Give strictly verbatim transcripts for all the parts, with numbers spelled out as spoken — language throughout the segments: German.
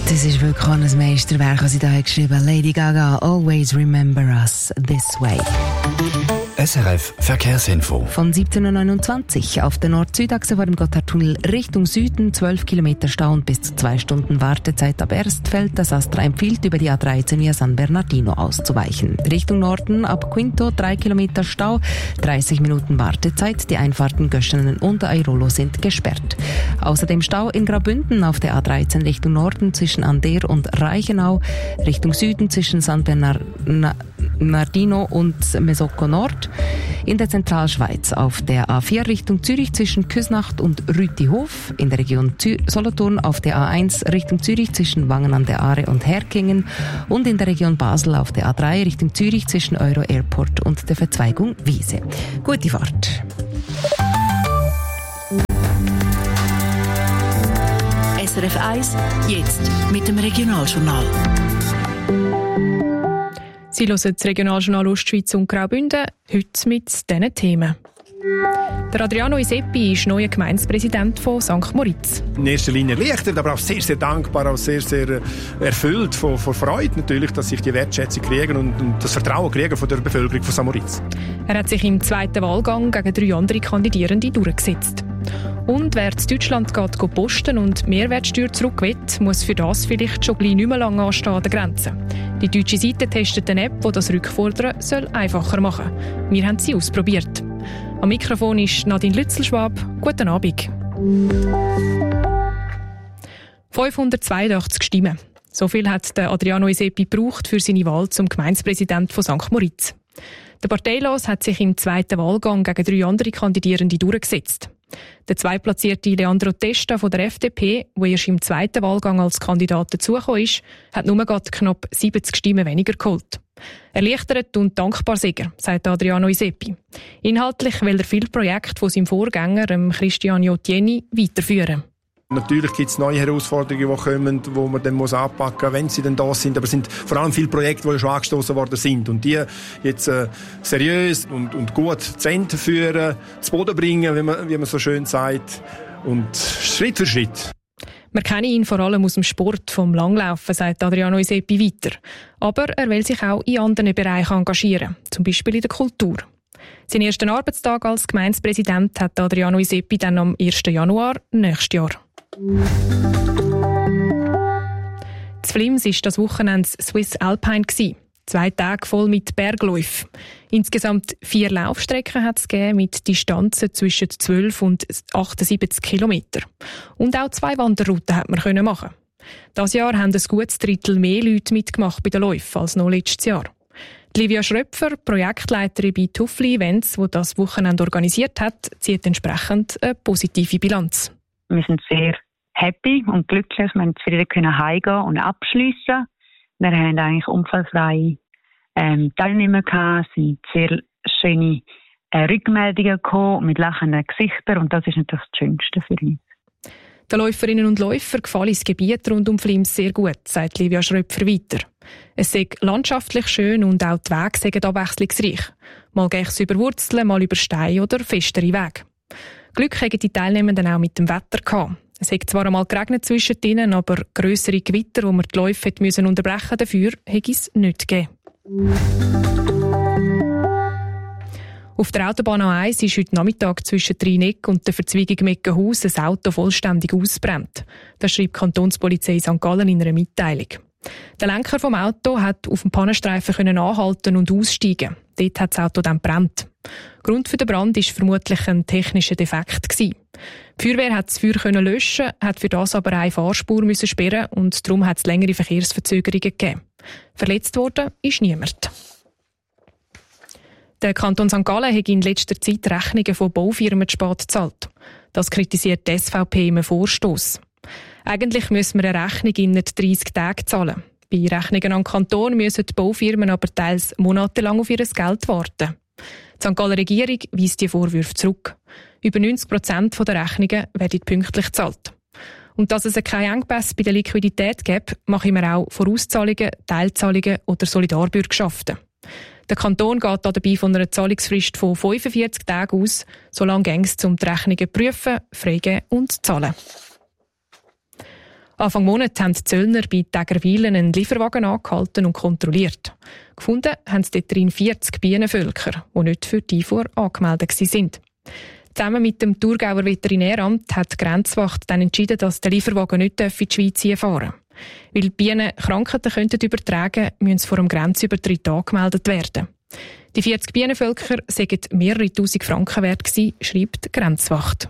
Das ist wirklich ein Meisterwerk, das sie da geschrieben hat. Lady Gaga, Always Remember Us This Way. S R F Verkehrsinfo. Von siebzehn Uhr neunundzwanzig auf der Nord-Süd-Achse vor dem Gotthardtunnel Richtung Süden zwölf Kilometer Stau und bis zu zwei Stunden Wartezeit ab Erstfeld. Das Astra empfiehlt, über die A dreizehn via San Bernardino auszuweichen. Richtung Norden ab Quinto drei Kilometer Stau, dreißig Minuten Wartezeit. Die Einfahrten Göschenen und Airolo sind gesperrt. Außerdem Stau in Graubünden auf der A dreizehn Richtung Norden zwischen Ander und Reichenau, Richtung Süden zwischen San Bernardino und Mesocco Nord. In der Zentralschweiz auf der A vier Richtung Zürich zwischen Küsnacht und Rütihof, in der Region Zü- Solothurn auf der A eins Richtung Zürich zwischen Wangen an der Aare und Herkingen und in der Region Basel auf der A drei Richtung Zürich zwischen Euro Airport und der Verzweigung Wiese. Gute Fahrt. S R F eins, jetzt mit dem Regionaljournal. Sie hören das Regionaljournal Ostschweiz und Graubünden, heute mit diesen Themen. Der Adriano Iseppi ist neuer Gemeindepräsident von Sankt Moritz. In erster Linie erleichtert, aber auch sehr, sehr dankbar, auch sehr, sehr erfüllt von, von Freude natürlich, dass ich die Wertschätzung kriege und, und das Vertrauen kriege von der Bevölkerung von Sankt Moritz. Er hat sich im zweiten Wahlgang gegen drei andere Kandidierende durchgesetzt. Und wer zu Deutschland geht, geht posten und Mehrwertsteuer zurück will, muss für das vielleicht schon gleich nicht mehr lange anstehen an der Grenze. Die deutsche Seite testet eine App, die das Rückfordern soll einfacher machen soll. Wir haben sie ausprobiert. Am Mikrofon ist Nadine Lützelschwab. Guten Abend. fünfhundertzweiundachtzig Stimmen. So viel hat der Adriano Iseppi gebraucht für seine Wahl zum Gemeindepräsident von Sankt Moritz. Der Parteilos hat sich im zweiten Wahlgang gegen drei andere Kandidierende durchgesetzt. Der zweitplatzierte Leandro Testa von der F D P, der erst im zweiten Wahlgang als Kandidat dazugekommen ist, hat nur gerade knapp siebzig Stimmen weniger geholt. Erleichtert und dankbar sicher, sagt Adriano Iseppi. Inhaltlich will er viele Projekte von seinem Vorgänger, Christian Jottieni, weiterführen. Natürlich gibt es neue Herausforderungen, die kommen, die man dann muss anpacken muss, wenn sie dann da sind. Aber es sind vor allem viele Projekte, die schon angestoßen worden sind. Und die jetzt äh, seriös und, und gut zu Ende führen, zu Boden bringen, wie man, wie man so schön sagt. Und Schritt für Schritt. Wir kennen ihn vor allem aus dem Sport, vom Langlaufen, sagt Adriano Iseppi weiter. Aber er will sich auch in anderen Bereichen engagieren, zum Beispiel in der Kultur. Seinen ersten Arbeitstag als Gemeindepräsident hat Adriano Iseppi dann am ersten Januar nächstes Jahr. Z Flims war das Wochenende Swiss Alpine. Zwei Tage voll mit Bergläufen. Insgesamt vier Laufstrecken hat es gegeben mit Distanzen zwischen zwölf und achtundsiebzig Kilometer. Und auch zwei Wanderrouten hat man können machen. Dieses Jahr haben ein gutes Drittel mehr Leute mitgemacht bei den Läufen als noch letztes Jahr. Die Livia Schröpfer, Projektleiterin bei Tuffli Events, die das Wochenende organisiert hat, zieht entsprechend eine positive Bilanz. Wir sind sehr happy und glücklich. Wir konnten wieder heimgehen und abschliessen. Wir haben eigentlich unfallfreie ähm, Teilnehmer gehabt. Es sind sehr schöne äh, Rückmeldungen gekommen mit lachenden Gesichtern und das ist natürlich das Schönste für uns. Den Läuferinnen und Läufern gefällt das Gebiet rund um Flims sehr gut, sagt Livia Schröpfer weiter. Es sei landschaftlich schön und auch die Wege seien abwechslungsreich. Mal geht es über Wurzeln, mal über Steine oder festere Wege. Glück haben die Teilnehmenden auch mit dem Wetter gehabt. Es hat zwar einmal geregnet zwischen ihnen, aber grössere Gewitter, wo man die Läufe müssen unterbrechen dafür, hätte es nicht gegeben. Auf der Autobahn A eins ist heute Nachmittag zwischen Trineck und der Verzweigung Meckenhaus ein Auto vollständig ausgebrannt. Das schreibt die Kantonspolizei Sankt Gallen in einer Mitteilung. Der Lenker vom Auto hat auf dem Pannenstreifen können anhalten und aussteigen. Dort hat das Auto dann gebrannt. Grund für den Brand war vermutlich ein technischer Defekt gewesen. Die Feuerwehr hat das Feuer können löschen, hat für das aber eine Fahrspur müssen sperren und darum hat es längere Verkehrsverzögerungen gegeben. Verletzt worden ist niemand. Der Kanton Sankt Gallen hat in letzter Zeit Rechnungen von Baufirmen zu spät gezahlt. Das kritisiert die S V P im Vorstoss. Eigentlich müssen wir eine Rechnung in dreißig Tagen zahlen. Bei Rechnungen an den Kanton müssen die Baufirmen aber teils monatelang auf ihr Geld warten. Die Sankt Galler Regierung weist die Vorwürfe zurück. Über neunzig Prozent der Rechnungen werden pünktlich gezahlt. Und dass es keine Engpässe bei der Liquidität gibt, machen wir auch Vorauszahlungen, Teilzahlungen oder Solidarbürgschaften. Der Kanton geht dabei von einer Zahlungsfrist von fünfundvierzig Tagen aus, solange es um die Rechnungen prüfen, freigeben und zahlen. Anfang Monat haben die Zöllner bei Tägerwilen einen Lieferwagen angehalten und kontrolliert. Gefunden haben sie dort drin vierzig Bienenvölker, die nicht für die Einfuhr angemeldet waren. Zusammen mit dem Thurgauer Veterinäramt hat die Grenzwacht dann entschieden, dass der Lieferwagen nicht in die Schweiz fahren darf. Weil die Bienen Krankheiten könnten übertragen, müssen sie vor dem Grenzübertritt angemeldet werden. Die vierzig Bienenvölker seien mehrere tausend Franken wert gewesen, schreibt die Grenzwacht.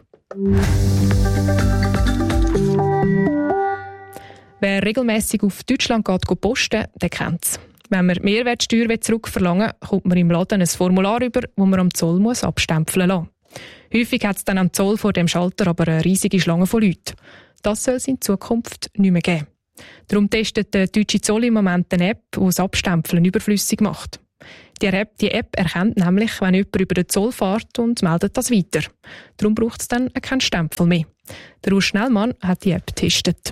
Wer regelmässig auf Deutschland geht posten, der kennt es. Wenn man Mehrwertsteuer zurückverlangen will, kommt man im Laden ein Formular über, das man am Zoll muss abstempeln lassen muss. Häufig hat es dann am Zoll vor dem Schalter aber eine riesige Schlange von Leuten. Das soll es in Zukunft nicht mehr geben. Darum testet der deutsche Zoll im Moment eine App, die das Abstempeln überflüssig macht. Die App, die App erkennt nämlich, wenn jemand über den Zoll fährt und meldet das weiter. Darum braucht es dann keinen Stempel mehr. Der Urs Schnellmann hat die App getestet.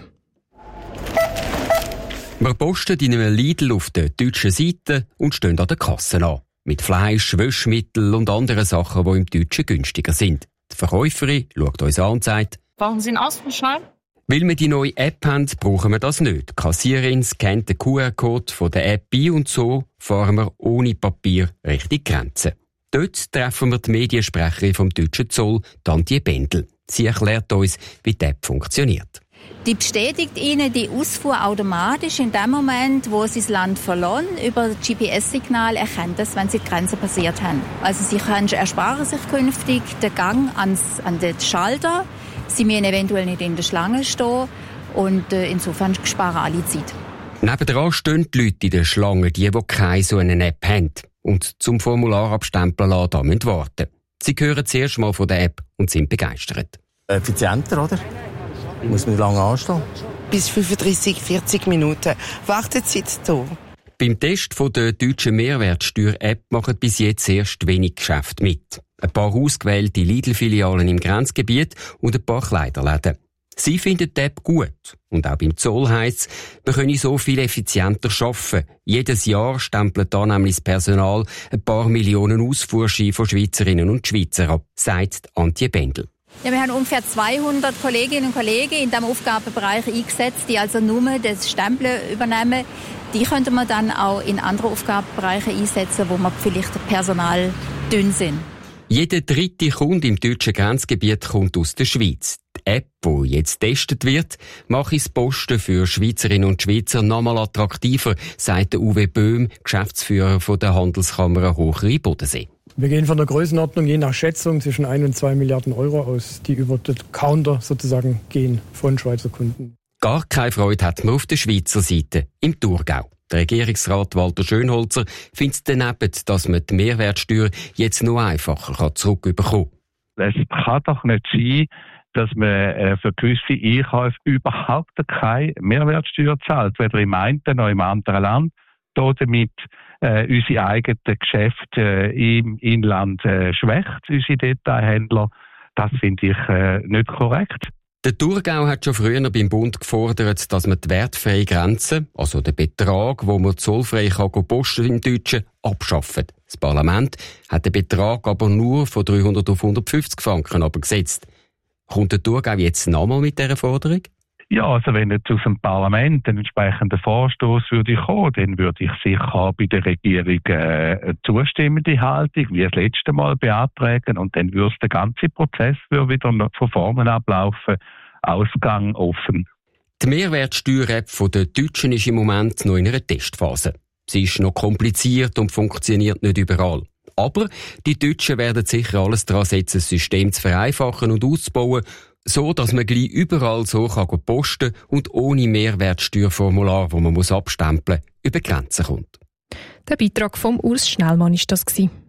Wir posten in einem Lidl auf der deutschen Seite und stehen an der Kasse an. Mit Fleisch, Wäschmittel und anderen Sachen, die im Deutschen günstiger sind. Die Verkäuferin schaut uns an und sagt: Brauchen Sie einen Ausdrucksschein? Weil wir die neue App haben, brauchen wir das nicht. Die Kassiererin scannt den Q R-Code von der App ein und so fahren wir ohne Papier Richtung Grenze. Dort treffen wir die Mediensprecherin vom deutschen Zoll, Antje Bendel. Sie erklärt uns, wie die App funktioniert. Die bestätigt Ihnen die Ausfuhr automatisch in dem Moment, wo Sie das Land verlassen. Über das G P S-Signal erkennt es, wenn Sie die Grenze passiert haben. Also Sie können ersparen sich künftig den Gang ans, an den Schalter. Sie müssen eventuell nicht in der Schlange stehen und äh, insofern sparen alle Zeit. Nebendran stehen die Leute in der Schlange, die, die keine so eine App haben und zum Formular abstempeln lassen, da müssen warten. Sie hören zuerst mal von der App und sind begeistert. Effizienter, oder? Muss man lange anstehen. Bis fünfunddreissig, vierzig Minuten Wartezeit hier. Beim Test der deutschen Mehrwertsteuer-App machen bis jetzt erst wenig Geschäfte mit. Ein paar ausgewählte Lidl-Filialen im Grenzgebiet und ein paar Kleiderläden. Sie finden die App gut. Und auch beim Zoll heisst es, wir können so viel effizienter arbeiten. Jedes Jahr stempelt da nämlich das Personal ein paar Millionen Ausfuhrscheine von Schweizerinnen und Schweizern ab, sagt Antje Bendel. Ja, wir haben ungefähr zweihundert Kolleginnen und Kollegen in diesem Aufgabenbereich eingesetzt, die also nur das Stempeln übernehmen. Die könnte man dann auch in andere Aufgabenbereiche einsetzen, wo wir vielleicht Personal dünn sind. Jeder dritte Kunde im deutschen Grenzgebiet kommt aus der Schweiz. Die App, die jetzt getestet wird, mache das Posten für Schweizerinnen und Schweizer noch mal attraktiver, sagt Uwe Böhm, Geschäftsführer von der Handelskammer Hochrhein-Bodensee. Wir gehen von der Größenordnung je nach Schätzung zwischen ein und zwei Milliarden Euro aus, die über den Counter sozusagen gehen von Schweizer Kunden. Gar keine Freude hat man auf der Schweizer Seite, im Thurgau. Der Regierungsrat Walter Schönholzer findet es daneben, dass man die Mehrwertsteuer jetzt noch einfacher zurückbekommen kann. Es kann doch nicht sein, dass man für gewisse Einkäufe überhaupt keine Mehrwertsteuer zahlt, weder im einen noch im anderen Land. Damit äh, unsere eigenen Geschäfte äh, im Inland äh, schwächt, unsere Detailhändler. Das finde ich äh, nicht korrekt. Der Thurgau hat schon früher beim Bund gefordert, dass man die wertfreie Grenze, also den Betrag, wo man zollfrei kann posten im Deutschen, abschafft. Das Parlament hat den Betrag aber nur von dreihundert auf hundertfünfzig Franken abgesetzt. Kommt der Thurgau jetzt nochmal mit dieser Forderung? Ja, also wenn jetzt aus dem Parlament ein entsprechender Vorstoß würde kommen, dann würde ich sicher bei der Regierung äh, eine zustimmende Haltung, wie das letzte Mal beantragen, und dann würde der ganze Prozess würde wieder von vorne ablaufen, Ausgang offen. Die Mehrwertsteuer-App der Deutschen ist im Moment noch in einer Testphase. Sie ist noch kompliziert und funktioniert nicht überall. Aber die Deutschen werden sicher alles daran setzen, das System zu vereinfachen und auszubauen, so dass man gleich überall so kann posten und ohne Mehrwertsteuerformular, wo man muss abstempeln, über Grenzen kommt. Der Beitrag vom Urs Schnellmann war das.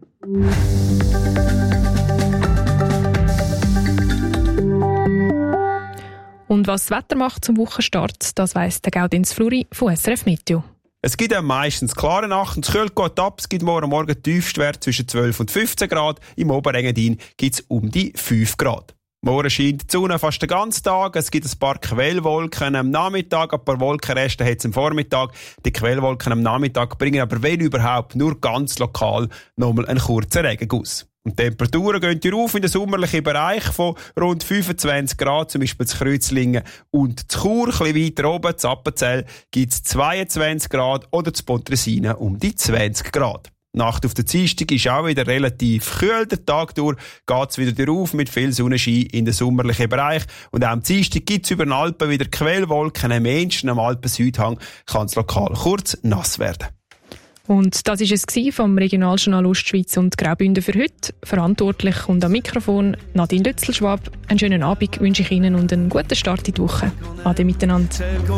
Und was das Wetter macht zum Wochenstart, das weiss der Gaudenz Fluri von S R F Meteo. Es gibt ja meistens klare Nacht und es kühlt gut ab. Es gibt morgen Morgen Tiefstwert zwischen zwölf und fünfzehn Grad. Im Oberengadin gibt es um die fünf Grad. Morgen scheint die Sonne fast den ganzen Tag. Es gibt ein paar Quellwolken am Nachmittag, ein paar Wolkenreste hat es am Vormittag. Die Quellwolken am Nachmittag bringen aber, wenn überhaupt, nur ganz lokal nochmal einen kurzen Regenguss. Und die Temperaturen gehen hier auf in den sommerlichen Bereich von rund fünfundzwanzig Grad, zum Beispiel zu Kreuzlingen und zu Chur. Ein bisschen weiter oben, zu Appenzell, gibt es zweiundzwanzig Grad oder zu Pontresina um die zwanzig Grad. Die Nacht auf der Dienstag ist auch wieder relativ kühl. Der Tag durch geht es wieder auf mit viel Sonnenschein in den sommerlichen Bereich. Und auch am Dienstag gibt es über den Alpen wieder Quellwolken. Am Menschen am Alpen-Südhang kann es lokal kurz nass werden. Und das war es vom Regionaljournal Ostschweiz und Graubünden für heute. Verantwortlich und am Mikrofon Nadine Lützelschwab. Einen schönen Abend wünsche ich Ihnen und einen guten Start in die Woche. Ade miteinander.